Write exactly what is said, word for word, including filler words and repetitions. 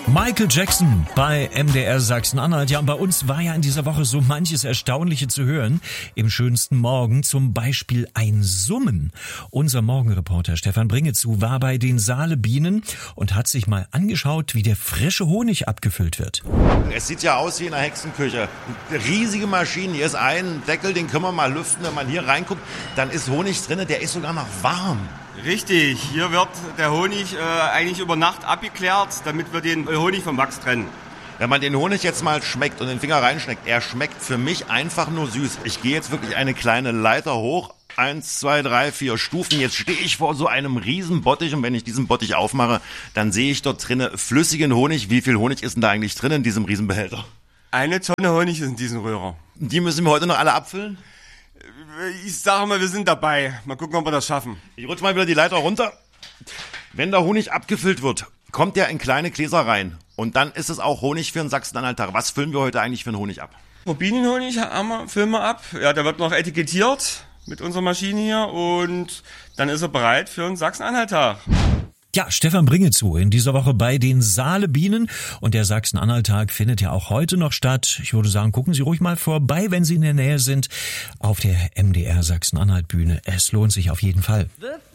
Michael Jackson bei M D R Sachsen-Anhalt. Ja, und bei uns war ja in dieser Woche so manches Erstaunliche zu hören. Im schönsten Morgen zum Beispiel ein Summen. Unser Morgenreporter Stefan Bringezu war bei den Saale-Bienen und hat sich mal angeschaut, wie der frische Honig abgefüllt wird. Es sieht ja aus wie in einer Hexenküche. Riesige Maschinen, hier ist ein Deckel, den können wir mal lüften. Wenn man hier reinguckt, dann ist Honig drin, der ist sogar noch warm. Richtig, hier wird der Honig äh, eigentlich über Nacht abgeklärt, damit wir den Honig vom Wachs trennen. Wenn man den Honig jetzt mal schmeckt und den Finger reinschmeckt, er schmeckt für mich einfach nur süß. Ich gehe jetzt wirklich eine kleine Leiter hoch. Eins, zwei, drei, vier Stufen. Jetzt stehe ich vor so einem riesen Bottich und wenn ich diesen Bottich aufmache, dann sehe ich dort drinnen flüssigen Honig. Wie viel Honig ist denn da eigentlich drin in diesem Riesenbehälter? Eine Tonne Honig ist in diesem Röhrer. Die müssen wir heute noch alle abfüllen? Ich sage mal, wir sind dabei. Mal gucken, ob wir das schaffen. Ich rutsche mal wieder die Leiter runter. Wenn der Honig abgefüllt wird, kommt der in kleine Gläser rein. Und dann ist es auch Honig für einen Sachsen-Anhalter. Was füllen wir heute eigentlich für einen Honig ab? Bienenhonig haben wir, füllen wir ab. Ja, der wird noch etikettiert mit unserer Maschine hier. Und dann ist er bereit für einen Sachsen-Anhalter. Ja, Stefan Bringezu in dieser Woche bei den Saale-Bienen und der Sachsen-Anhalt-Tag findet ja auch heute noch statt. Ich würde sagen, gucken Sie ruhig mal vorbei, wenn Sie in der Nähe sind, auf der M D R Sachsen-Anhalt-Bühne. Es lohnt sich auf jeden Fall.